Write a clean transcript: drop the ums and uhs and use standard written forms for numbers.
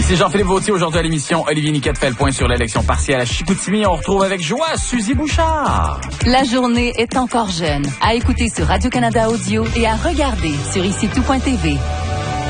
Ici Jean-Philippe Vautier, aujourd'hui à l'émission Olivier Niquette fait le point sur l'élection partielle à Chicoutimi. On retrouve avec joie Suzy Bouchard. La journée est encore jeune. À écouter sur Radio-Canada Audio et à regarder sur ICITOUP.tv.